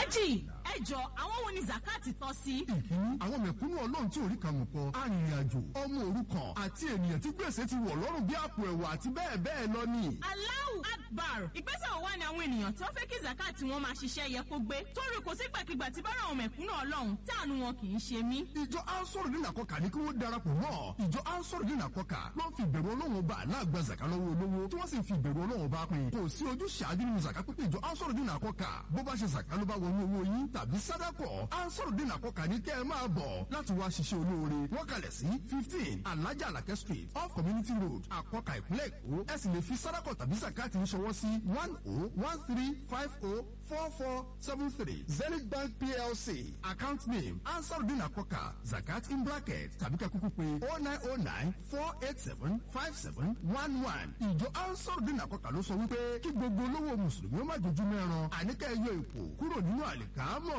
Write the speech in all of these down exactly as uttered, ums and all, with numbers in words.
Alhaji ẹjọ àwọn wo ni zakati tọ́ sí. ìkíní àwọn mẹ̀kúnnù ọlọ́run tí orí kan mọ̀ pọ̀ arìnrìn-àjò ọmọ òrukàn àti ènìyàn tí gbèsè ti wọ̀ lọ́rùn bí àpò ẹ̀wà àti bẹ́ẹ̀ bẹ́ẹ̀ lọ ni. Allahu Akbar ìgbésẹ̀ wo wá ni àwọn ènìyàn tí wọ́n fẹ́ kí zakati wọn máa ṣiṣẹ́ yẹ kó gbé torí kò sí gbàkigbà tí bára àwọn mẹ̀kúnnù ọlọ́run táànù wọn kì í ṣe mí. ìjọ ansoro dín àkọkà ní kí wọ́n darapọ̀ mọ́ ìjọ ansoro dín àkọkà ló ń fi ìbẹ̀rù ọlọ́run ọba aláàgbà zaka lọ́wọ́ olówó tí wọ́n sì ń fi ìbẹ̀rù ọlọ́run ọba pin kò sí ojú ṣáájú nínú zaka pípé ìjọ ansoro dín àkọkà bó bá ṣe zaka ló bá wọnú owó yín tàbí sádàkọ̀ ansoro dín àkọkà ní kẹ́ ẹ máa bọ̀ láti wá ṣiṣẹ́ olóore wọ́n kalẹ̀ sí fifteen alájà alakẹ́ street off community road àkọkà ìpínlẹ̀ èkó ẹ sì lè fi sádàkọ̀ tàbí zakati ń ṣọwọ́ sí one oh one three five oh four four seven three Zenith Bank P L C account name ansarudin akoka zakat in bracket tàbí ká kúkú pé oh nine oh nine four eight seven five seven one one. ìjọ ansarudin akoka ló sọ wípé kí gbogbo olówó mùsùlùmí ó má dojú mẹ́ran àníkà ẹyọ ipò kúrò nínú àlìkámọ̀.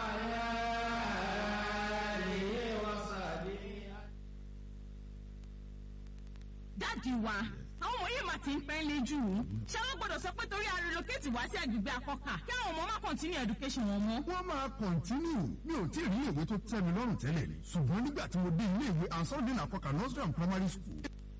dáàdi wa àwọn ọmọ yìí máa ti ń pẹ́ lé jù ú ṣé wọ́n gbọ́dọ̀ sọ pé torí a relocate wá sí agbègbè àkọ́kà kí àwọn ọmọ má continue education wọn mọ́. wọ́n máa continue mi ò tí ì rí ìwé tó tẹ́ mi lọ́rùn tẹ́lẹ̀ ni ṣùgbọ́n nígbà tí mo dé ilé ìwé ansarudin àkọ́kà nursery and primary school.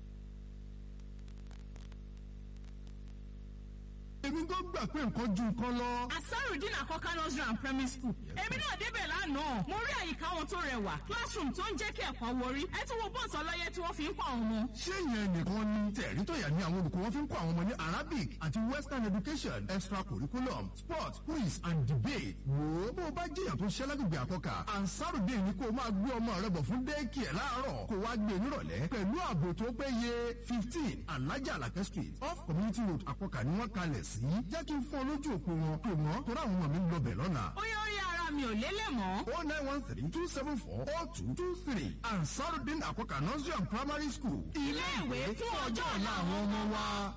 èmi tó gbà pé nǹkan ju nǹkan lọ. Ansarudin àkọ́kà nursery and primary school èmi náà débẹ̀ lánàá mo rí àyíká wọn tó rẹwà classroom tó ń jẹ́ kí ẹ̀kọ́ wọrí ẹ tún wo bọ́ọ̀sì ọlọ́yẹ tí wọ́n fi ń kọ́ àwọn ọmọ. ṣé ìyẹn nìkan ni tẹ̀rí tọ̀yà ní àwọn olùkọ́ wọn fi ń kọ́ àwọn ọmọ ní Arabic àti Western education extra curriculum sport quiz and debate. wò ó bó o bá jìyàn tó ṣẹ́ lágbègbè àkọ́kà Ansarudin ni kó o máa gbé ọmọ rẹ bọ̀ fún dẹ́ẹ̀kì ẹ̀ láàárọ̀ kó wá gbé nírọ̀lẹ́ pẹ̀lú ààbò tó péye fifteen Alájà Àlàkẹ́ street off community road àkọ́kà ni wọ́n kalẹ̀ sí jẹ́ kí n fún ọ lójú òpó wọn pè wọ́n tó ráwọn ọmọ mi ń lọ bẹ̀ lọ́nà. ó yẹ orí ara mi ò lélẹ̀ mọ́. oh nine one three two seven four oh two two three Ansarudin àkọ́kà nursery and primary school. ilé ìwé fún ọjọ́ ọ̀la àwọn ọmọ wa.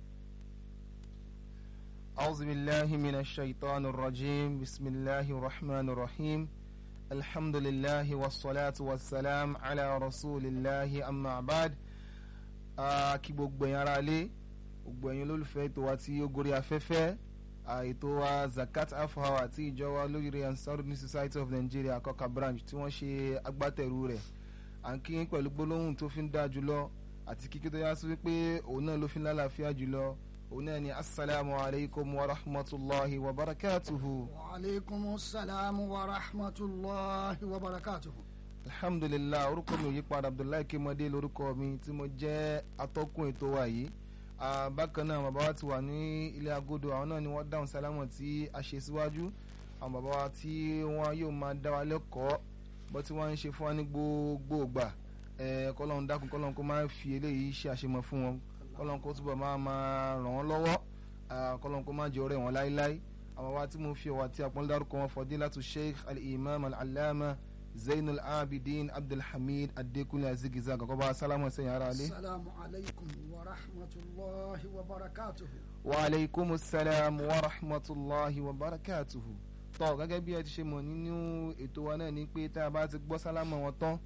أعوذ بالله من الشيطان الرجيم بسم الله الرحمن الرحيم الحمد لله والصلاة والسلام على رسول الله أما بعد kí gbogbo ẹ̀yin ará ilé gbogbo ẹ̀yin olólùfẹ́ ètò wa tí ó gorí afẹ́fẹ́ ètò wa zakat half hour àti ìjọ wa lórí Ansarudin Society of Nigeria àkọ́kà branch tí wọ́n ṣe agbátẹrù rẹ̀ à ń kí yín pẹ̀lú gbólóhùn tó fi ń dá jùlọ àti kíkí tó yá sí wípé òun náà ló fi ń lálàáfíà jùlọ òun náà ni assalamu alaikum wa rahmatulahi wa barakatuhu. wa alaikum salamu wa rahmatulahi wa barakatuhu. alhamdulillah orúkọ mi ò yí padà Abdullahi Kémọdé lórúkọ mi tí mo jẹ́ atọ́kùn ètò wa yìí. bákan náà bàbá wa ti wà ní ilé agodo àwọn náà ni wọ́n dáhùn sálámọ̀ tí a ṣe síwájú àwọn bàbá wa tí wọ́n yóò máa dá wa lẹ́kọ̀ọ́ bó tí wọ́n ń ṣe fún wa ní gbogbo ìgbà kọ́lọ́hún dákun kọ́lọ́hún kó máa fi eléyìí ṣe àṣemọ̀ fún wọn kọ́lọ́hún kó túbọ̀ máa máa ràn wọ́n lọ́wọ́ kọ́lọ́hún kó máa jẹ́ ọ̀rẹ́ wọn láíláí àwọn wa tí mo fi ọ̀wà tí àpọ́nlé dárúkọ wọn fadilatu Sheikh al-Imam al-Allama Zainul Abidin Abdulhamid Adekunle Azigiza gàkọ́bá sálámù sẹ́yìn ara alẹ́. Assalamu alaikum wa rahmatulahi wa barakatuhu. Wa alaikum salam wa rahmatulahi wa barakatuhu. tọ́ gẹ́gẹ́ bí ẹ ti ṣe mọ̀ nínú ètò wa náà ni pé tá a bá ti gbọ́ sálámù wọn tán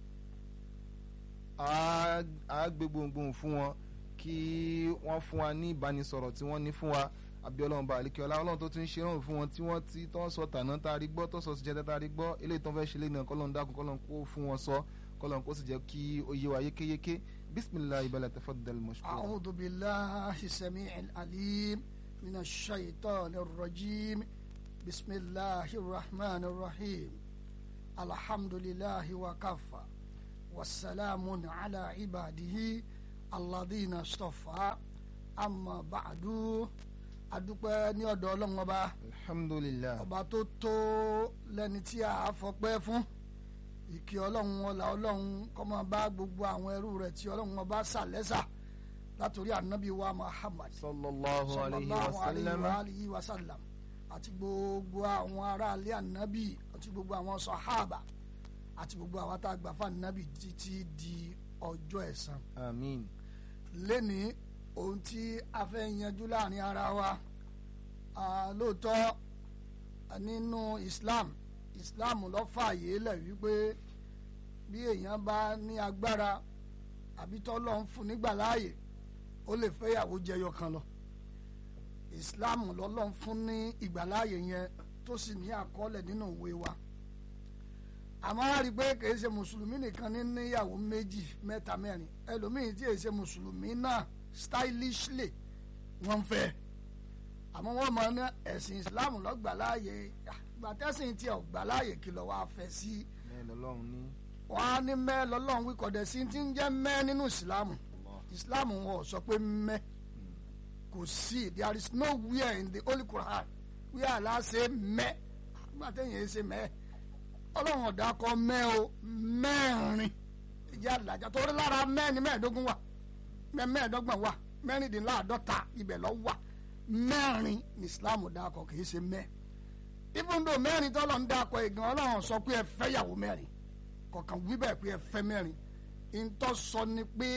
a gbé gbòǹgbòǹ fún wọn kí wọ́n fún wa ní ìbánisọ̀rọ̀ tí wọ́n ní fún wa abiyọlọ́run bá àlekí ọlá ọlọ́run tó ti ń ṣe rán fún wọn tí wọ́n ti tọ́ sọ tàná tá a rí gbọ́ tó sọ sí jẹ́ tá a rí gbọ́ eléyìí tó ń fẹ́ ṣe lé náà kọ́lọ́n dákun kọ́lọ́n kó fún wọn sọ kọ́lọ́n kó sì jẹ́ kí ó yé wa yékéyéké bisimilahi bala tafaddal mashkur. a'udhu billahi sami'il alim minash shaitanir rajim bisimilahi rahmanir rahim alhamdulillahi wa kafa wasalaamun ala ibadihi alladhina istafa amma ba'du. adúpẹ́ ní ọ̀dọ̀ ọlọ́run ọba alhamdulillah ọba tó tó lẹ́ni tí a fọpẹ́ fún ìkí ọlọ́run ọlá ọlọ́run kó máa bá gbogbo àwọn ẹrú rẹ̀ tí ọlọ́run ọba sàlẹ́sà látòrí ànábì wa Muhammad sallallahu alayhi wa sallam àti gbogbo àwọn aráalé ànábì àti gbogbo àwọn sàhábà àti gbogbo àwọn tá a gbà fún ànábì títí di ọjọ́ ẹ̀san. àmín. lẹ́ni ohun tí a fẹ́ yanjú láàrin ara wa lóòótọ́ nínú Islam Islam ló fààyè lẹ̀ wípé bí èèyàn bá ní agbára àbí tọ́lọ́ ń fún nígbà láàyè ó lè fẹ́yàwó jẹyọ kan lọ Islam lọ́lọ́ ń fún ní ìgbàláàyè yẹn tó sì ní àkọọ́lẹ̀ nínú ìwé wa àmọ́ a rí i pé kì í ṣe mùsùlùmí nìkan ní níyàwó méjì mẹ́ta mẹ́rin ẹlòmíì tí èyí ṣe mùsùlùmí náà stylishly wọ́n fẹ́ àmọ́ wọ́n mọ̀ ní ẹ̀sìn Islam lọ́gbà láàyè gbàtẹ́sìn tí ò gbà láàyè kí lọ́ wá fẹ́ sí wọ́n á ní mẹ́ lọ́lọ́run wí kọ̀dẹ̀ sí ti ń jẹ́ mẹ́ nínú Islam Islam wọn ò sọ pé mẹ́ kò sí there is nowhere in the Holy Quran where Allah say mẹ́ gbàtẹ́yìn ṣe mẹ́ ọlọ́run ọ̀dà kọ mẹ́ o mẹ́rin ìjà àlàjà torí lára mẹ́ni mẹ́ẹ̀ẹ́dógún wà mẹ́ẹ̀ẹ́dọ́gbọ̀n wà mẹ́rìndínláàdọ́ta ibẹ̀ lọ wà mẹ́rin ní Islam dákọ̀ kì í ṣe mẹ́ even though mẹ́rin tọ́lọ̀ ń dákọ̀ ìgbọ̀n ọlọ́run sọ pé ẹ fẹ́ yàwó mẹ́rin kọ̀ọ̀kan wí bẹ́ẹ̀ pé ẹ fẹ́ mẹ́rin ìtọ́ sọ ni pé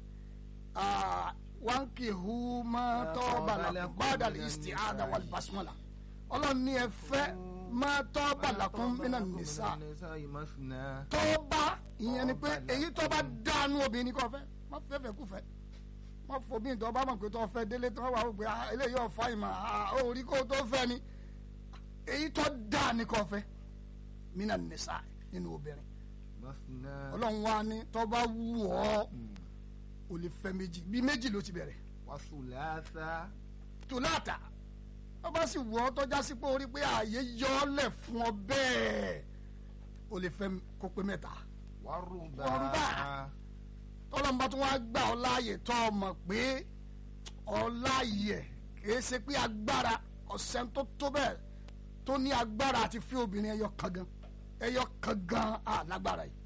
wọ́n kì í hu mọ́ tọ́ bàdàlì isti'adha wal basmala ọlọ́run ní ẹ fẹ́ máa tọ́ balakun mina nisa tọ́ba ìyẹn ni pé èyí tọ́ba dánú obìnrin kò fẹ́ má fẹ́ fẹ́ kú fẹ́ má fòbí tọ́ba mọ̀ pé tọ́ fẹ́ délé tọ́ wà ó gbé eléyìí ọ̀fà ìmọ̀ orí kó tó fẹ́ ni èyí tọ́ dá ni kò fẹ́ mina nisa nínú obìnrin ọlọ́run wa ni tọ́ba wù ọ́ ò lè fẹ́ méjì bí méjì ló ti bẹ̀rẹ̀ tòláàtà wọ́n bá sì wọ́ tọ́já sí pé orí pé ààyè yọ ọ́ lẹ̀ fún ọ bẹ́ẹ̀ o lè fẹ́ kó pé mẹ́ta. wọ́rùbá tọ́lọ́mùbá tó wá gbà ọ́ láàyè tọ́ ọ mọ̀ pé ọ láàyè kìí ṣe pé agbára ọ̀sẹ̀ tó tó bẹ́ẹ̀ tó ní agbára àti fi obìnrin ẹyọ kan gan ẹyọ kan gan á lágbára yìí.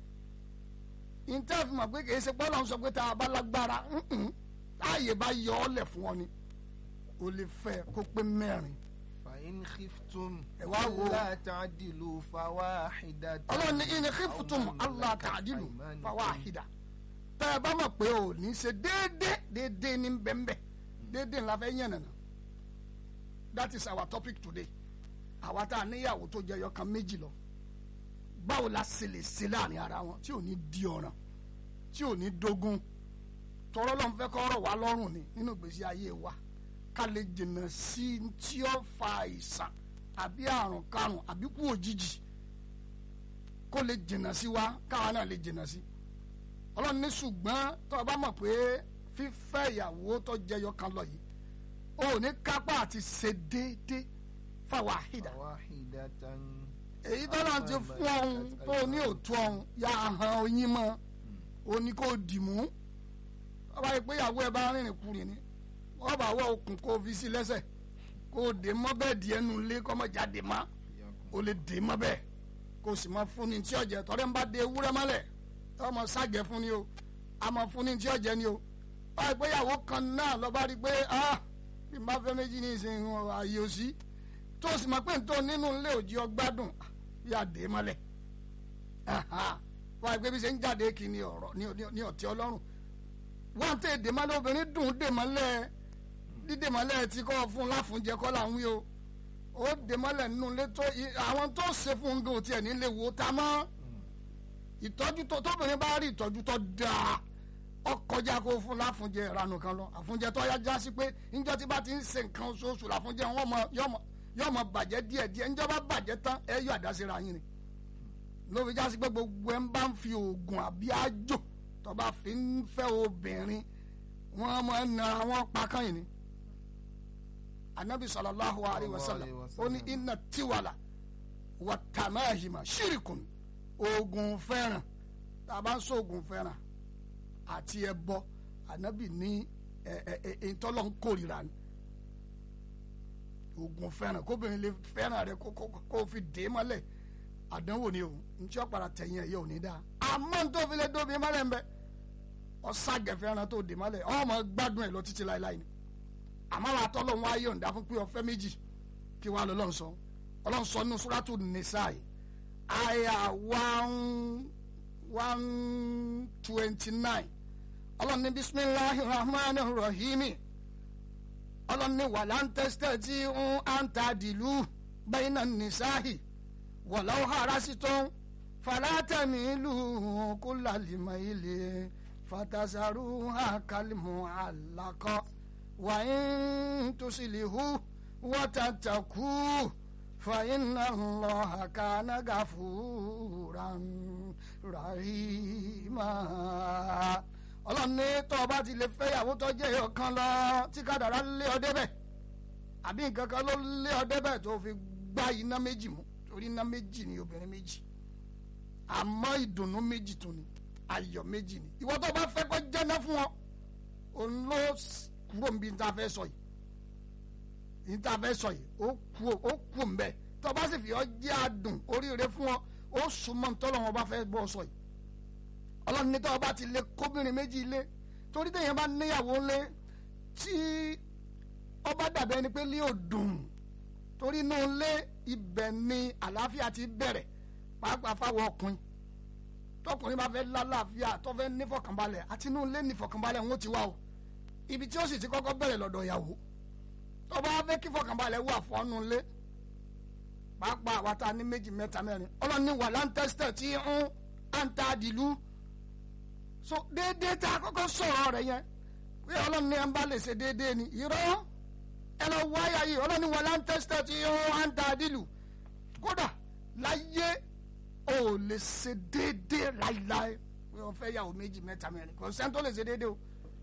ìntẹ́ẹ̀fì mọ̀ pé kìí ṣe pé ọlọ́run sọ pé tá a bá lágbára láàyè bá yọ ọ́ lẹ̀ fún ọ ni o lè fẹ́ kó pé mẹ́rin. fàyín khiftum ẹ wá wo alla ta'dilu fawahidatan. ọlọ́run ní in khiftum alla ta'dilu fawahida. tẹ́ ẹ bá mọ̀ pé o ní ṣe déédéé déédéé ní bẹ́ẹ̀nbẹ́ẹ̀ déédéé ńlá fẹ́ yẹn nànà. that is our topic today. àwa tá a níyàwó tó jẹyọ kan méjì lọ. báwo la ṣe lè ṣe láàrin ara wọn tí ò ní di ọ̀ràn tí ò ní dógún. tọrọ lọ́n fẹ́ kọ́ ọ̀rọ̀ wa lọ́rùn ni nínú ìgbésí ayé wa. ká lè jìnnà sí tí ó fa àìsàn àbí àrùn karùn àbí kú òjijì kó lè jìnnà sí wa káwa náà lè jìnnà sí. ọlọ́run ní ṣùgbọ́n tó o bá mọ̀ pé fífẹ́ ìyàwó tó jẹyọ kan lọ yìí o ò ní kápá àti ṣe déédéé fáwọn àhídà. èyí tó náà ti fún ọ̀hún tó ní òtún ọ̀hún yà hàn oyin mọ́ o ní kó dì mú. ọba yìí pé ìyàwó ẹ bá rìnrìn kùrìn ni wọ́n bá wọ okùn kó fi sí lẹ́sẹ̀ kó o dè mọ́ bẹ́ẹ̀ díẹ̀ nu lé kọ́ mọ́ jáde má o lè dè mọ́ bẹ́ẹ̀ kó o sì máa fún ni tí ọ̀jẹ̀ tọ́lẹ́ ń bá de ewúrẹ́ mọ́lẹ̀ ọmọ ságẹ̀ fún ni o a máa fún ni tí ọ̀jẹ̀ ni o wọ́n á gbé ìyàwó kan náà lọ́ba rí pé ah bí n bá fẹ́ méjì ní ìsìn ààyè òsì tó o sì máa pé nítorí nínú ilé òjì ọgbádùn yà dè mọ́lẹ̀ wọ́n á gbé bí ṣe ń jáde kí ni ọ̀rọ̀ ní ọ̀tí ọlọ́run wọ́n tẹ̀ dè mọ́lẹ̀ obìnrin dùn dè mọ́lẹ̀ dídè mọ́lẹ̀ tí kò fún láfúnjẹ kọ́ là ń wí o ó dè mọ́lẹ̀ nínú ilé tó àwọn tó ṣe fún un gan tiẹ̀ nílé wo ta mọ́ ìtọ́jú tó tóbìnrin bá rí ìtọ́jú tó dáa ọkọjá kó fún láfúnjẹ ìranù kan lọ àfúnjẹ tó yá já sí pé níjọ́ tí bá ti ń ṣe nǹkan oṣooṣù láfúnjẹ wọn mọ yọ mọ bàjẹ́ díẹ̀ díẹ̀ níjọ́ bá bàjẹ́ tán ẹ yọ àdásíra yín ni ló fi já sí pé gbogbo ẹ ń bá ń fi oògùn àbí àjò tó bá fi ń fẹ́ obìnrin wọn mọ ẹ nara wọn pa kàn yín ni anabi sallallahu alayhi wa sallam ó ní inna tiwala wa tamahima shirikun oògùn fẹ́ràn tá a bá ń sọ oògùn fẹ́ràn àti ẹbọ anabi ní ẹ ẹ ẹ ìtọ́lọ́ ń kórìíra ni oògùn fẹ́ràn kóbìnrin lè fẹ́ràn rẹ kó kó kó fi dé mọ́lẹ̀ àdánwò ni o ntí ó padà tẹ̀yìn ẹ̀ yẹ ò ní dáa àmọ́ n tó fi lè dóbi mọ́lẹ̀ ń bẹ ọ̀ságẹ̀ fẹ́ràn tó dé mọ́lẹ̀ ọmọ gbádùn ẹ̀ lọ títí láéláé ni àmọ́ wa tọ́lọ́ wọn ayé òǹda fún pé ọ̀fẹ́ méjì kí wàá lọ lọ́n sọ ọlọ́run sọ nínú suratu Nisa'i àyà one one twenty nine ọlọ́run ní bisimilahi rahman rahimi ọlọ́run ní wàlá ń tẹ́sítẹ́ tí ń àǹtà dìlú bayna nisa'i walau harasitum fala tamilu kullal mayli fatasaruha kalmu'allaqa wa in tuslihu wa tattaqu fa inna Allaha kana gafuran rahima. ọlọ́run ní tó o bá ti lè fẹ́yàwó tó jẹ́ ọ̀kan lọ tí kádàrá lé ọ débẹ̀ àbí nǹkan kan ló lé ọ débẹ̀ tó fi gbá iná méjì mú torí iná méjì ni obìnrin méjì àmọ́ ìdùnnú méjì tún ni ayọ̀ méjì ni ìwọ tó bá fẹ́ kó jẹ́ná fún ọ òun ló kúrò níbi ní ta fẹ́ sọ yìí ní ta fẹ́ sọ yìí ó kú ó kú mbẹ́ tó bá sì fi ọ jẹ́ adùn oríire fún ọ ó súnmọ́ ntọ́lọ́wọ́n bá fẹ́ bọ́ sọ yìí ọlọ́run ní tó o bá ti lé kóbìnrin méjì ilé torí téèyàn bá níyàwó ńlé tí ọba dàbẹ́ ni pé lé ò dùn torí inú ilé ibẹ̀ ni àlàáfíà ti bẹ̀rẹ̀ pàápàá fáwọn ọkùnrin tọkùnrin bá fẹ́ lálàáfíà tó fẹ́ nífọ̀kànbalẹ̀ àti inú ilé nífọ̀kànbalẹ̀ ń ti wá o ibi tí ó sì ti kọ́kọ́ bẹ̀rẹ̀ lọ́dọ̀ ìyàwó tó bá fẹ́ kí fọ̀kànbalẹ̀ wà fọ́nù ilé pàápàá àwa tá a ní méjì mẹ́ta mẹ́rin ọlọ́run ní wà láńtẹ́sítẹ̀ tí ń àǹtà dìlú so déédéé tá a kọ́kọ́ sọ̀rọ̀ rẹ̀ yẹn pé ọlọ́run ní ẹ̀ ń bá lè ṣe déédéé ni irọ́ ẹ lọ wáyà yìí ọlọ́run ní wà láńtẹ́sítẹ̀ tí ń àǹtà dìlú kódà láyé ò lè ṣe déédéé láíláí pé wọ́n fẹ́ yàwó méjì mẹ́ta mẹ́rin kò sẹ́ni tó lè ṣe déédéé o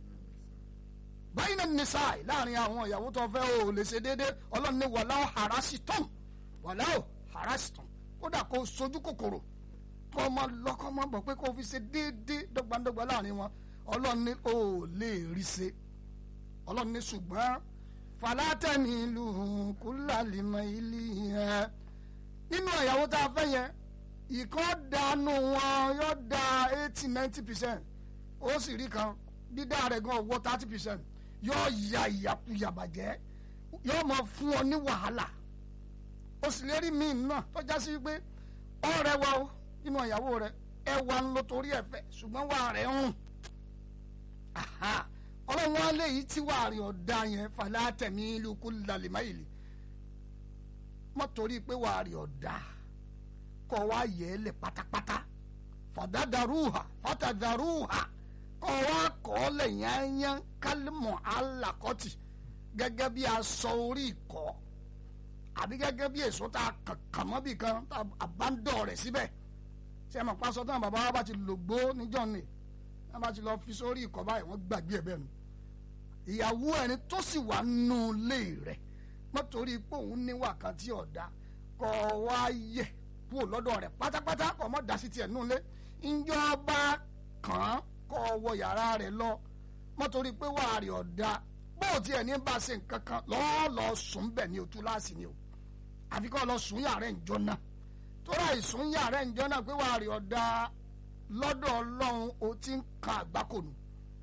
báyìí náà ní sáà láàrin àwọn ìyàwó tó fẹ́ ò lè ṣe déédéé ọlọ́run ní wàlá harasi tán wàlá harasi tán kódà kó sojú kòkòrò kó ọmọ lọ́kọ́ mọ́ bọ̀ pé kó fi ṣe déédéé dọ́gbandọ́gba láàrin wọn ọlọ́run ní ò lè rí ṣe ọlọ́run ní ṣùgbọ́n falatẹ́ni ìlú kúlàlímọ̀ ilé yẹn nínú ìyàwó tá a fẹ́ yẹn ìkọ́ dànù wọn yóò da eighty ninety percent ó sì rí kan dídá rẹ̀ gan wọ thirty percent yóò ya ìyàkuyà bàjẹ́ yóò máa fún ọ ní wàhálà ó sì lè rí míì náà tọ́já sí pé ọ̀rẹ́ wa o nínú ìyàwó rẹ̀ ẹ wà ń lo torí ẹ̀ fẹ́ ṣùgbọ́n wà rẹ̀ ń hùn ọlọ́run wa léyìí tí wà rí ọ̀dà yẹn fàlẹ́ àtẹ̀mí ìlú kú lálẹ́máyìlì mọ́ torí pé wà rí ọ̀dà kọ́ wa yẹ ẹ́ lẹ̀ pátápátá fàdádàrúhà fàtàdàrúhà kọ́ wa kọ́ lẹ̀ yányán kálímọ̀ alákọ̀tì gẹ́gẹ́ bí aṣọ orí ìkọ́ àbí gẹ́gẹ́ bí èso tá a kàn mọ́ bì kan tá a bá ń dọ̀ rẹ̀ síbẹ̀ ṣé ẹ mọ̀ pásọ tán bàbá wa bá ti lògbó níjọ́ ni wọ́n bá ti lọ fi sórí ìkọ́ báyìí wọ́n gbàgbé ẹ̀ bẹ́ẹ̀ nu ìyàwó ẹni tó sì wà nù lé rẹ̀ mọ́ torí pé òun níwà kan tí ọ̀dà kọ́ wa yẹ kúrò lọ́dọ̀ rẹ̀ pátápátá kọ́ mọ́ dá sí tiẹ̀ nù lé ìjọba kàn án kọ́ wọ yàrá rẹ̀ lọ mọ́ torí pé wàá rí ọ̀dà bó tiẹ̀ ní bá ṣe nǹkan kan lọ́ọ́ lọ sùn bẹ̀ ní òtún láàsì ni o àfi kọ́ lọ sùn yàrá ìjọ náà tóra ìsùn yàrá ìjọ náà pé wàá rí ọ̀dà lọ́dọ̀ ọlọ́run o ti ń kan àgbákònù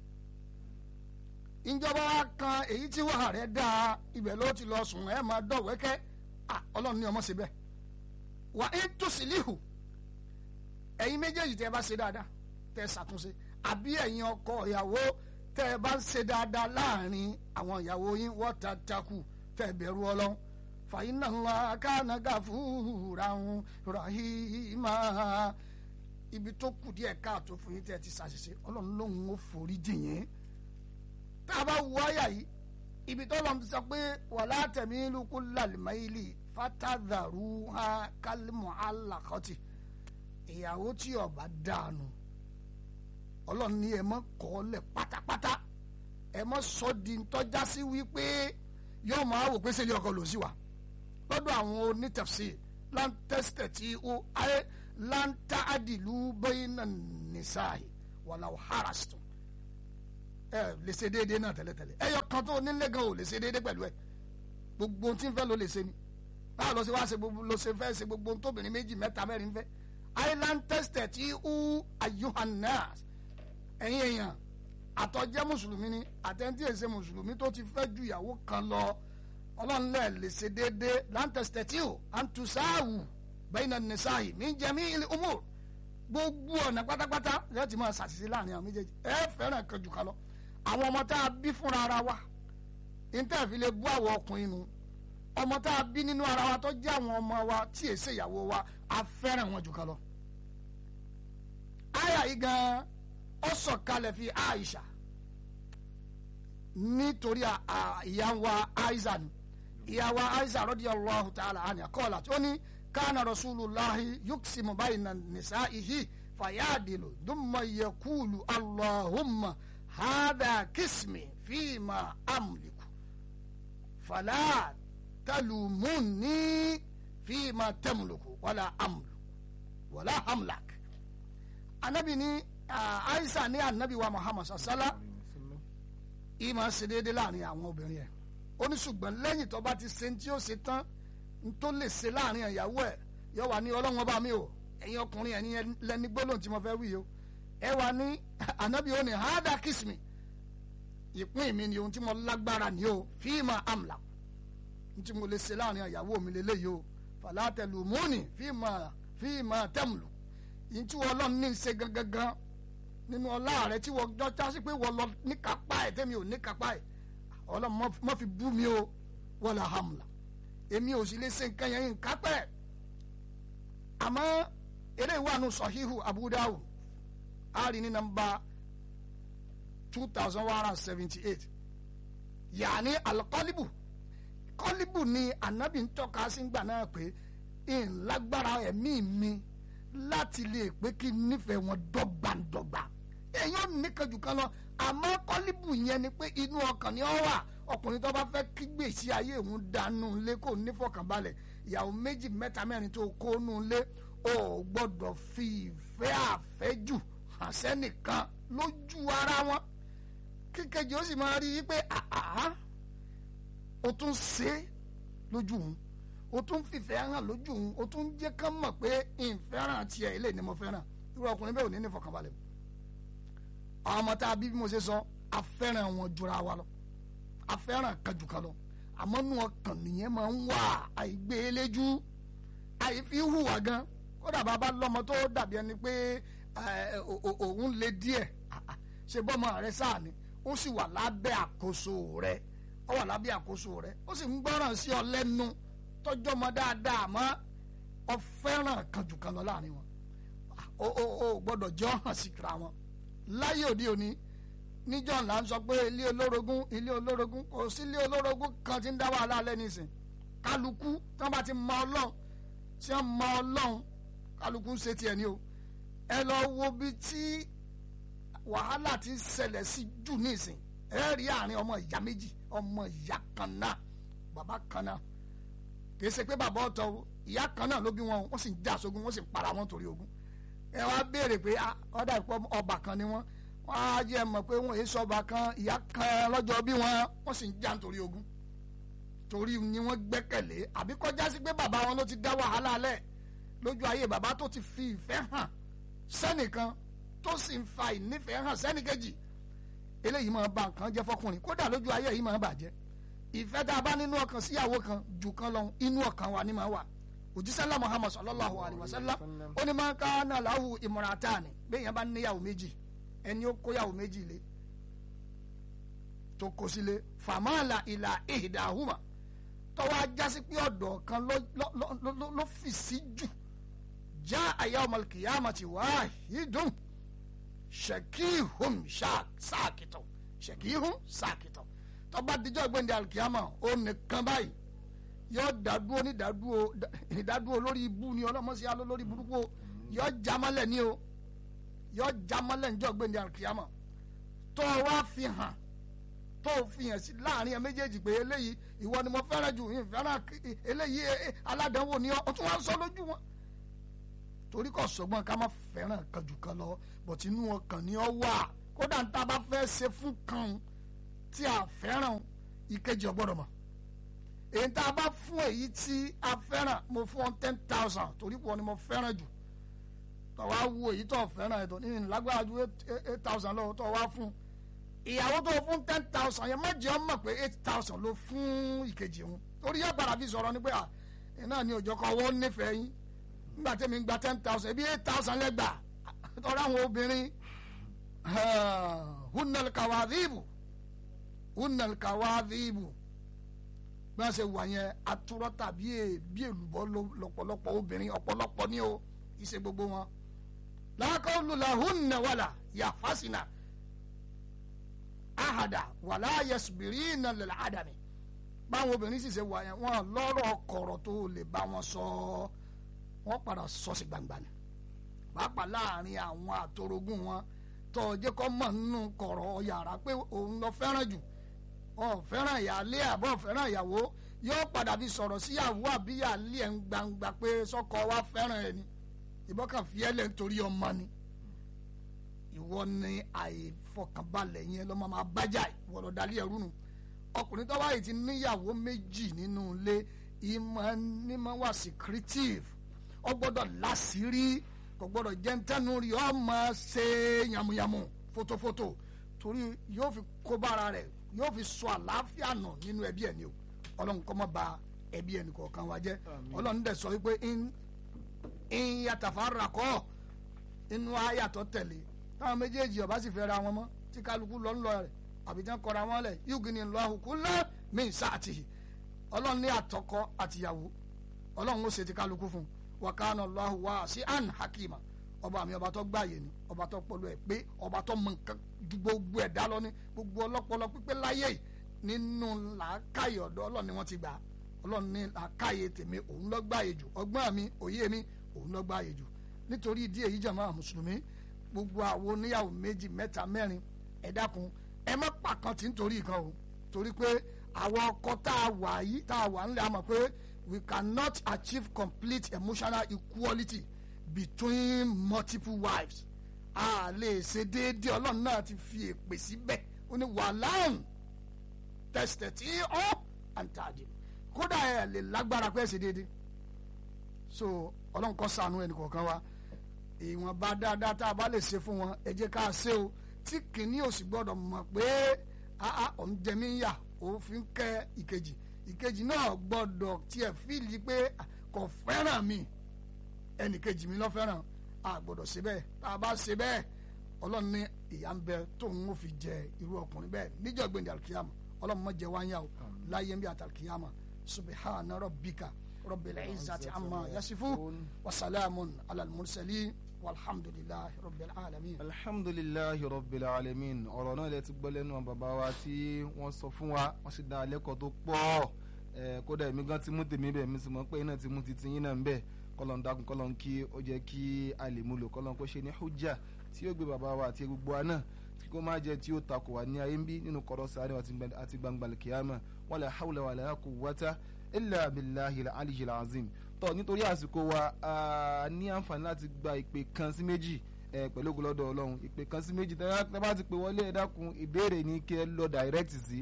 ìjọba wa kan èyí tí wàá rẹ̀ dá ibẹ̀ ló ti lọ sùn ẹ̀ máa dọ̀wẹ́kẹ́ ọlọ́run ní ọmọ ṣe bẹ́ẹ̀ wà á tó sí líhù ẹ̀yin méjèèjì tẹ́ ẹ bá ṣe dáadáa tẹ́ ẹ ṣàtúnṣe àbí ẹ̀yin ọkọ ìyàwó tẹ́ ẹ bá ń ṣe dáadáa láàrin àwọn ìyàwó yín wọ́n ta takù tẹ́ ẹ bẹ̀rù ọlọ́run fàyínà ńlá kánagà fúra rahima ibi tó kù díẹ̀ káàtó fún yín tẹ́ ẹ ti ṣàṣìṣe ọlọ́run lóhùn ó forí jìn yín tá a bá wọ àyà yìí ibi tó lọ́n ti sọ pé wàlá tẹ̀mí lukú làlìmáìlì fatadaru ha kálímù alákọ̀tì ìyàwó tí ọba dànù ọlọ́run ní ẹ mọ́ kọ́ lẹ̀ pátápátá ẹ mọ́ sọ di ntọ́já sí wípé yóò máa wò pé sẹ́lẹ̀ ọkọ lò sí wa lọ́dọ̀ àwọn onítẹ̀fsí láńtẹ́sítẹ̀ tí ó ayé láńtà àdìlú bẹ́yìnà nìsáyì wàlà harastun ẹ lè ṣe déédéé náà tẹ́lẹ̀tẹ́lẹ̀ ẹ yọ kan tó nílé gan ò lè ṣe déédéé pẹ̀lú ẹ gbogbo ohun tí ń fẹ́ ló lè ṣe ni báwo ló ṣe wá ṣe gbogbo ló ṣe fẹ́ ṣe gbogbo ohun tóbìnrin méjì mẹ́ta mẹ́rin fẹ́ island tested tí ó ayuhannas ẹ̀yin èèyàn àtọ́jẹ́ mùsùlùmí ni àtẹ̀ntì èsè mùsùlùmí tó ti fẹ́ ju ìyàwó kan lọ ọlọ́run lẹ̀ lè ṣe déédéé land tested tí ó antusawu bayna nisa'i min jami'il umur gbogbo ọ̀nà pátápátá ẹ ti máa ṣàṣìṣe láàrin àwọn méjèèjì ẹ fẹ́ràn kan jù kan lọ àwọn ọmọ tá a bí fúnra ara wa níta fi lè bú àwọn ọkùnrin nu ọmọ tá a bí nínú ara wa tó jẹ́ àwọn ọmọ wa tí èsè ìyàwó wa a fẹ́ràn wọn jù kan lọ. àyà yìí gan ó sọ̀kalẹ̀ fi Aisha nítorí ìyá wa Aisha ni ìyàwó Aisha radiyallahu ta'ala anha qalat ó ní kana rasulullahi yuqsimu bayna nisaihi fayadilu thumma yaqulu allahumma hadha qismi fima amliku fala talumuni fima tamliku wala amliku wala amlak. anabi ni Aisha ní anabi wa Muhammad sallallahu ìmọ̀ ṣe déédéé láàrin àwọn obìnrin ẹ̀ ó ní ṣùgbọ́n lẹ́yìn tó bá ti ṣe tí ó ṣe tán n tó lè ṣe láàrin ìyàwó ẹ̀ yóò wà ní ọlọ́run ọba mi o ẹ̀yin ọkùnrin ẹ̀yin lẹ́ni gbólóhùn tí mo fẹ́ wí o ẹ wà ní anabi ó ní hada kismi ìpín mi ni ohun tí mo lágbára ni o fíìmà amla n tí mo lè ṣe láàrin ìyàwó mi lélẹ́yìí o falatẹ̀lù múni fíìmà fíìmà tẹ̀mùlù yìí tí wọ́n lọ́n ní ṣe gangan nínú ọlá rẹ tí wọ́n jọ jásí pé wọ́n lọ níkápá ẹ̀ tẹ́mi ò níkápá ẹ̀ ọlọ́run má fi bú mi o wala hamla èmi ò sì lè ṣe nǹkan yẹn nkápẹ́ ẹ̀ àmọ́ eré ìwà nù Sahihu Abu Dawud a rí ní nọ́mbà two thousand one hundred seventy eight yàní alikọ́líbù kọ́líbù ni anabi ń tọ́ka sí gbà náà pé ìlágbára ẹ̀mí mi láti lè pé kí nífẹ̀ẹ́ wọn dọ́gbandọ́gba èèyàn nìkan jù kan lọ àmọ́ kọ́líbù yẹn ni pé inú ọkàn ni ó wà ọkùnrin tó bá fẹ́ kí gbèsè ayé òun dànù lé kó nífọ̀kànbalẹ̀ ìyàwó méjì mẹ́ta mẹ́rin tó kó nù lé ó gbọ́dọ̀ fi ìfẹ́ àfẹ́jù hàn sẹ́nìkan lójú ara wọn kíkejì ó sì máa rí i pé àhá ó tún ṣe é lójú òun o tún fìfẹ́ hàn lójú òun o tún jẹ́ ká mọ̀ pé ìfẹ́ràn tiẹ̀ ilé ni mo fẹ́ràn irú ọkùnrin bẹ́ẹ̀ ò ní ní fọkànbalẹ̀ àwọn ọmọ tá a bí bí mo ṣe sọ afẹ́ràn wọn jura wa lọ afẹ́ràn kanjù kan lọ àmọ́ nù ọkàn nìyẹn máa ń wà àìgbé eléjú àìfi hùwà gan kódà bàbá lọ́mọ tó dàbí ẹni pé òun lè díẹ̀ ṣe bọ́mọ rẹ sáà ni ó sì wà lábẹ́ àkóso rẹ ó wà lábẹ́ àkóso rẹ ó sì ń gbọ́ràn sí ọ lẹ́nu tọjọ́ mọ dáadáa mọ́ ọ fẹ́ràn kanjù kan lọ láàrin wọn o o o gbọ́dọ̀ jọ hàn síra wọn láyé òde òní níjọ́ ńlá ń sọ pé ilé olórogún ilé olórogún kò sí ilé olórogún kan tí ń dá wàhálà alẹ́ nísìn kálukú tí wọ́n bá ti mọ ọlọ́run tí wọ́n mọ ọlọ́run kálukú ń ṣe tiẹ̀ ní o ẹ lọ wo bí tí wàhálà ti ń ṣẹlẹ̀ sí jù nísìn ẹ rí àárín ọmọ ìyá méjì ọmọ ìyá kan náà bàbá kan náà kìí ṣe pé bàbá ọ̀tọ̀ ìyá kan náà ló bí wọn wọ́n sì ń já sógun wọ́n sì ń para wọn torí ogun ẹ wá béèrè pé ọ̀dà ìpọ́ ọba kan ni wọ́n wọ́n á jẹ́ mọ̀ pé wọ́n èso ọba kan ìyá kan lọ́jọ́ bí wọn wọ́n sì ń já nítorí ogun torí ni wọ́n gbẹ́kẹ̀lé àbí kọjá sí pé bàbá wọn ló ti dá wàhálà lẹ̀ lójú ayé bàbá tó ti fi ìfẹ́ hàn sẹ́nìkan tó sì ń fa ìnífẹ̀ẹ́ hàn sẹ́nìkejì eléyìí máa ba nǹkan jẹ́ fọkùnrin kódà lójú ayé yìí máa bàjẹ́ ìfẹ́ tá a bá nínú ọkàn síyàwó kan jù kan lọ inú ọkàn wa ni máa wà òjísàlá Muhammad sallallahu alayhi wa sallam ó ní máa ń ká náà láwù imratani bẹ́ẹ̀ yẹn bá níyàwó méjì ẹni ó kóyàwó méjì lé tó kó sílé fàmáàlà ìlà ihdahuma tọ́wọ́ ajásí pé ọ̀dọ̀ kan ló fi sí jù já yawmal qiyamati wahidun shakihum sáàkìtọ̀ shakihum sáàkìtọ̀ tọ́ba dijọ́ gbẹ̀ndẹ̀ alikiyama ó nìkan báyìí yóò dádúró ní dádúró ìdádúró lórí ibú ni ọlọ́mọsí aló lórí burúkú yóò jamalẹ̀ ní o yóò jamalẹ̀ níjọ́ gbẹ̀ndẹ̀ alikiyama tó wá fi hàn tó fi hàn sí láàrin ẹ méjèèjì pé eléyìí ìwọ ni mo fẹ́ràn jù ìfẹ́ràn eléyìí aládàáwò ni ọ tún wá ń sọ lójú wọn torí kò sọgbọ́n ká má fẹ́ràn kanjù kan lọ bọ̀tí inú ọkàn ni ọ wà kódà ń tá a bá fẹ́ ṣe fún kan tí a fẹ́ràn ìkejì ọgbọ́dọ̀ mọ̀ èyí tá a bá fún èyí tí a fẹ́ràn mo fún ọ ten thousand torí pọ̀ ni mo fẹ́ràn jù tó wá wo èyí tó fẹ́ràn ẹ̀dọ̀ nínú lágbára ju eight thousand lọ tó wá fún ìyàwó tó fún ten thousand yẹn má jẹ́ ọ mọ̀ pé eight thousand ló fún ìkejì òun torí yóò padà fi sọ̀rọ̀ ni pé à náà ni òjò kan wọ́n nífẹ̀ẹ́ yín nígbà tí mi ń gba ten thousand ebi eight thousand lẹ́gbàá tọ́ra àwọn obìnrin hunnal kawadhibu hunnal kawadhibu bí wọ́n ṣe wà yẹn atúrọ́ tàbí bí èlùbọ́ lọ́pọ̀lọpọ̀ obìnrin ọ̀pọ̀lọpọ̀ ní o ìṣe gbogbo wọn. lákọ́lù lahunna wàlà yàfásínà ahada wàlà yasbirina lil adami báwọn obìnrin sì ṣe wà yẹn wọn lọ́rọ̀ kọ̀rọ̀ tó lè bá wọn sọ wọ́n padà sọ sí gbangba ni pàápàá láàrin àwọn àtorogún wọn tó jẹ́ kó mọ̀ nínú kọ̀rọ̀ yàrá pé òun lọ fẹ́ràn jù ọ̀ fẹ́ràn ìyáálé àbọ̀ fẹ́ràn ìyàwó yóò padà bí sọ̀rọ̀ síyàwó àbí ìyáálé ẹ̀ ń gbangba pé sọ́kọ wa fẹ́ràn ẹ̀ ni ìbọn kan fi ẹ́lẹ̀ nítorí ọmọ ni ìwọ ni àìfọkànbalẹ̀ yẹn lọ́mọ máa bájà ìwọ lọ dalí ẹrú nu ọkùnrin tó wáyé ti níyàwó méjì nínú ilé ìmọ̀ nímọ̀ wà secretive ó gbọ́dọ̀ láṣìírí kò gbọ́dọ̀ jẹ́ ntẹ́nu rí ọ máa ṣe yàmùyàmù fótófótó torí yóò fi kó bára rẹ̀ yóò fi sọ àlàáfíà nù nínú ẹbí ẹni o ọlọ́run kọ́ mọ́ ba ẹbí ẹni kọ̀ọ̀kan wa jẹ́ ọlọ́run dẹ̀ sọ wípé ń yàtàfà rakọ́ inú ayàtọ̀ tẹ̀lé táwọn méjèèjì ọba sì fẹ́ ra wọn mọ́ tí kálukú lọ ń lọ rẹ̀ àbí tí wọ́n kọ́ra wọn lẹ̀ yóò ní lọ àhùkú lẹ́ mí sáàtì ọlọ́run ní àtọkọ àtìyàwó ọlọ́run ó ṣe ti kálukú fún un wakana Allahu wasi'an hakima ọba mi ọba tó gbààyè ni ọba tó pọlọ ẹ pé ọba tó mọ nǹkan ju gbogbo ẹ̀dá lọ ní gbogbo ọlọ́pọlọ pípé láyé nínú làákàyè ọ̀dọ̀ Ọlọ́run ni wọ́n ti gbà Ọlọ́run ní làákàyè tèmi òun ló gbààyè jù ọgbọ́n mi òye mi òun ló gbààyè jù nítorí ìdí èyí jàmá mùsùlùmí gbogbo àwọn oníyàwó méjì mẹ́ta mẹ́rin ẹ dákun ẹ má pàkan tí ń torí kan o torí pé àwọn ọkọ tá a wà yìí tá a wà ńlẹ̀ àmọ̀ pé we cannot achieve complete emotional equality between multiple wives. a lè ṣe déédéé ọlọ́run náà ti fi èpè síbẹ̀ ó ní wàhálàn tẹ̀sítẹ̀ tí ó àǹtàdì kódà ẹ̀ lè lágbára pé ẹ̀ ṣe déédéé. so ọlọ́run kó ṣàánú ẹnì kọ̀ọ̀kan wa ìwọ̀nba dáadáa tá a bá lè ṣe fún wọn ẹ jẹ́ ká ṣe o tí kìíní ò sì gbọ́dọ̀ mọ̀ pé àá òun jẹ mí ń yà òfin kẹ́ ìkejì ìkejì náà gbọ́dọ̀ tiẹ̀ fíìlì pé kò fẹ́ràn mi ẹnìkejì mi ló fẹ́ràn a gbọ́dọ̀ ṣe bẹ́ẹ̀ tá a bá ṣe bẹ́ẹ̀ ọlọ́run ní ìyà ń bẹ tóun ó fi jẹ irú ọkùnrin bẹ́ẹ̀ níjọ́ gbẹ̀ndẹ̀ alikiyama ọlọ́run má jẹ wáyà o láyé ń bí àtàlùkìyàmà subhana rabbika rabbil izzati amma yasifu wa salamun alal mursalin walhamdulillahi rabbil alamin. alhamdulillahi rabbil alamin ọ̀rọ̀ náà lẹ ti gbọ́ lẹ́nu bàbá wa tí wọ́n sọ fún wa wọ́n sì dá lẹ́kọ̀ọ́ tó pọ̀ kódà èmi gan ti mú tèmi bẹ́ẹ̀ mi sì mọ̀ pé iná ti mú titi yín náà ń bẹ́ẹ̀ kọ́lọ́n dákun kọ́lọ́n kí ó jẹ́ kí a lè mú lò kọ́lọ́n kó ṣe ní hujja tí yóò gbé bàbá wa àti gbogbo wa náà tí kò máa jẹ́ tí yóò takò wá ní ayé ń bí nínú kọ̀rọ̀ sáré àti gbangba kìyàmà wala hawla wala quwwata illa billahi al-aliyyil azim. tọ́ nítorí àsìkò wa ní àǹfààní láti gba ìpè kan sí méjì pẹ̀lú ògo lọ́dọ̀ ọlọ́run ìpè kan sí méjì tẹ́ bá ti pè wọlé ẹ dákun ìbéèrè ní kí ẹ lọ direct sí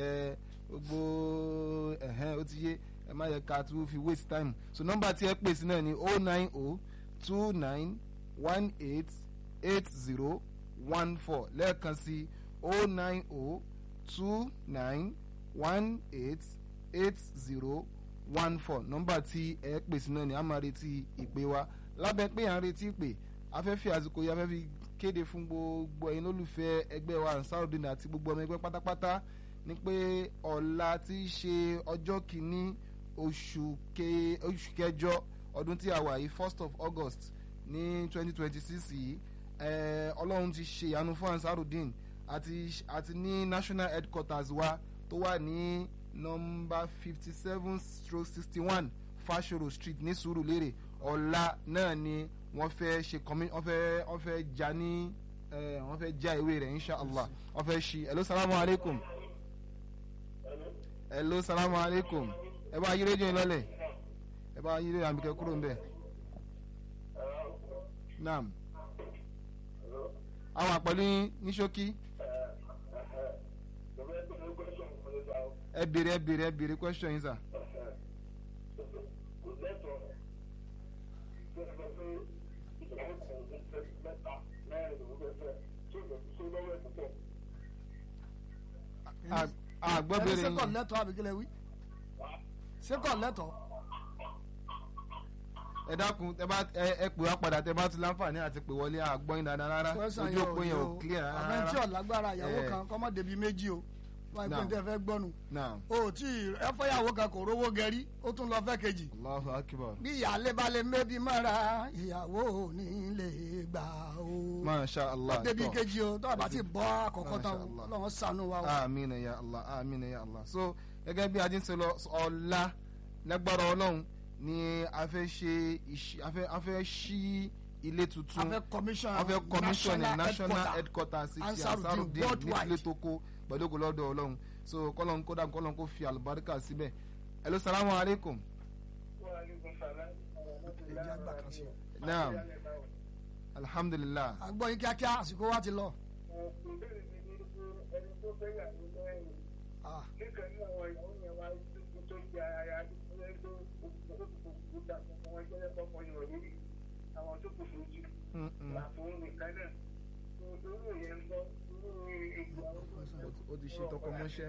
gbogbo ẹ̀hẹ́n ó ti yé ẹ má yẹ ká tún fi waste time so nọ́mbà tí ẹ pè sí náà ni oh nine oh two nine one eight eight zero one four lẹ́ẹ̀kan sí oh nine oh two nine one eight eight zero one four nọ́mbà tí ẹ pè sí náà ni a máa retí ìpè wa lábẹ́ pé à ń retí ìpè afẹ́fẹ́ àsìkò yìí afẹ́fẹ́ kéde fún gbogbo ẹ̀yin lólùfẹ́ ẹgbẹ́ wa Ansarudeen àti gbogbo ọmọ ẹgbẹ́ pátápátá ní pé ọ̀la tí í ṣe ọjọ́ kìíní oṣù kẹjọ ọdún tí a wà yìí first of August ní twenty twenty six yìí ọlọ́run ti ṣe ìyanu fún Ansarudeen àti àti ní national headquarters wa tó wà ní nọ́mbà fifty seven stroke sixty one Fashoro street ní Surulere ọ̀la náà ni wọ́n fẹ́ ṣe kọ́mí wọ́n fẹ́ wọ́n fẹ́ já ní wọ́n fẹ́ já ìwé rẹ̀ inshallah wọ́n fẹ́ ṣí hello salamu alaikum hello salamu alaikum ẹ bá yí rédíò lọ́lẹ̀ ẹ bá yí rédíò àbíkẹ́ kúrò ń bẹ̀ naam àwọn àpẹẹlú ní ṣókí ẹ bèrè ẹ bèrè ẹ bèrè question yín sà. àgbọ̀ bèrè yín. sẹ́kọ̀ lẹ́tọ̀ àbíkílẹ̀ wí sẹ́kọ̀ lẹ́tọ̀. ẹ dákun ẹ bá ẹ pè wá padà tẹ bá tún láǹfààní àti pè wọlé àgbọ̀ yín dáadáa rárá ojú òpó yẹn ò clear rárá. àbẹ̀ntí ọ̀lágbára ìyàwó kan kọ́mọ́ débi méjì o wọ́n ẹgbẹ́ tẹ́ fẹ́ gbọ́nu. o tí ẹ fẹ́yàwó kan kò rówó gẹ̀rí ó tún lọ fẹ́ kejì. Allahu akbar. bí ìyáálé bá lè mébi mọ́ra ìyàwó ò ní lè gbà o. Masha Allah. débi kejì o tó àbá ti bọ́ àkọ́kọ́ tán lọ́wọ́ sànú wa o. amina ya Allah amina ya Allah. so gẹ́gẹ́ bí adé ń sọ lọ ọ̀la lágbára ọlọ́run ni a fẹ́ ṣe ìṣ- a fẹ́- a fẹ́ ṣí ilé tuntun a fẹ́ commission a fẹ́ commission ní national headquarter. headquarters sí ti Ansarudeen Ansarudeen worldwide. nílé tó kó pẹ̀lú ògo lọ́dọ̀ ọlọ́run so kọ́lọ́n kódà kọ́lọ́n kó fi àlùbáríkà síbẹ̀. hello salamu alaikum. Ẹ̀jẹ̀ àgbà kan sí i. naam alhamdulilah. àgbọ̀ yín kíákíá àsìkò wa ti lọ. Ah, Mm, mm. ó ti ṣe tọkọmọṣẹ́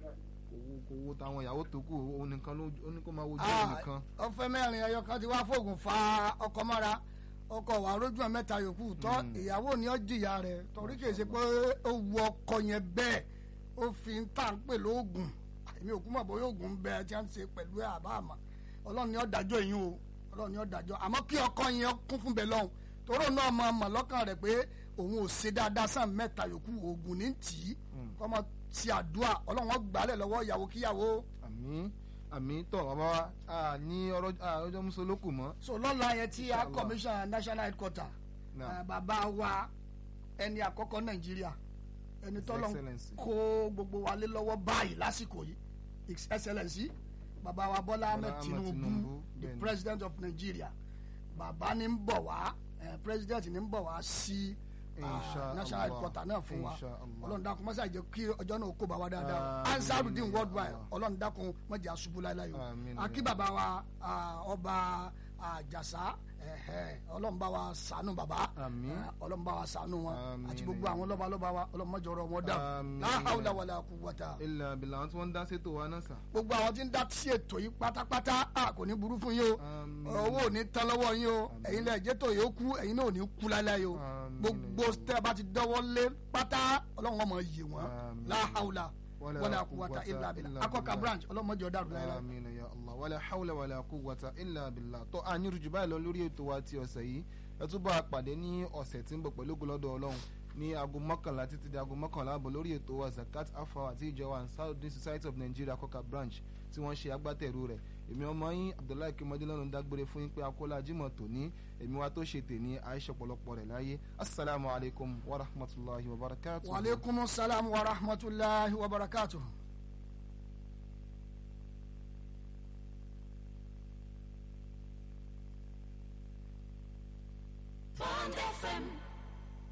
kò wo kò wo táwọn ìyàwó tó kù òun nìkan ló ó ní kó máa wojú òun ah, nìkan. ọfẹ mẹ́rin ẹyọ kan ti wá fóògùn fa ọkọ mọ́ra ọkọ wà rójú ẹ mẹ́ta yòókù tọ ìyàwó ni ó jìyà rẹ̀ torí kìí ṣe pé ó wu ọkọ yẹn bẹ́ẹ̀ ó fi ń tà ń pè lóògùn èmi ò kú mọ̀ bóyá oògùn ń bẹ tí wọ́n ń ṣe pẹ̀lú ẹ̀ àbá àmọ́ ọlọ́run ni ó dájọ́ yín o ọlọ́run ni ó dájọ́ àmọ́ kí ọkọ yẹn kún fún bẹ́ẹ̀ lọ́hùn toró náà mọ̀ mọ̀ lọ́kàn rẹ̀ pé òun ò ṣe dáadáa sàn mẹ́ta yòókù oògùn ní tì í kọ́mọ ti àdúrà ọlọ́run ó gbálẹ̀ lọ́wọ́ ìyàwó kíyàwó. àmín àmín tọ bàbá wa a ní ọ̀rọ̀ ọjọ́ musolókù mọ́. so lọ́la yẹn tí a Inshallah. commission national headquarter Naam. eh, bàbá wa ẹni àkọ́kọ́ nàìjíríà ẹni tọ́lọ́ Excellency. kó gbogbo wa lé lọ́wọ́ báyìí lásìkò yìí his excellency bàbá wa bọ́lá ahmed Ahmed tinubu Tinubu, the bẹ́ẹ̀ni. president of nigeria bàbá ní ń bọ̀ wá eh, president ní ń bọ̀ wá sí ah, Inshallah. national headquarter náà fún wa Inshallah. ọlọ́run dákun mọ́sá jẹ́ kí ọjọ́ náà kó bá wa dáadáa Àmín. Ansarudeen worldwide Allah. ọlọ́run dákun mọ́jà ṣubú láíláí o Àmín. akí bàbá wa ah, ọba àjàsá ọlọ́run bá wa ṣàánú bàbá Àmín. eh, ọlọ́run bá wa ṣàánú wọn Àmín. àti gbogbo àwọn lọ́balọ́ba wa ọlọ́run mọ́jọ ọ̀rọ̀ wọn dà Àmín. la hawla wala quwwata ilà bìlà àwọn tí wọ́n ń dá sétò wa náà sà. gbogbo àwọn tí ń dá sí ètò yìí pátápátá a kò ní burú fún yín o Àmín. owó ò ní tán lọ́wọ́ yín o ẹ̀yin lẹ́yìn jẹ́tò yóò kú ẹ̀yin náà ò ní kú láíláí o Àmín. gbogbo tẹ́ ẹ bá ti dọ́wọ́ lé pátá ọlọ́run ọmọ yè wọ́n Àmín. la hawla Wala wala quwwata quwwata illa billah illa akọ́ka billah. branch ọlọ́mọdé ọ̀dàrú láíláí. àmín ya allah wàlá hawla wàlá quwwata illa billah tó a ní rújú báyìí lọ lórí ètò wa ti ọ̀sẹ̀ yìí ẹ tún bá a pàdé ní ọ̀sẹ̀ tí ń bọ̀ pẹ̀lú gbọ́lọ́dọ̀ ọlọ́run ní aago mọ́kànlá títí di aago mọ́kànlá àbọ̀ lórí ètò wa zakat afawa àti ìjọba Ansarudeen society of nigeria kọ́ka branch tí wọ́n ṣe agbátẹrù rẹ̀ èmi ọmọ yín abdullahi kimodi lọ́nà ń dágbére fún yín pé akọ́lá jimoh tòní èmi wa tó ṣe tèní àìṣe ọ̀pọ̀lọpọ̀ rẹ̀ láyé asalaamualeykum wa rahmatulahi wa barakatuh. wa alaikumus salam wa rahmatulahi wa barakatuh.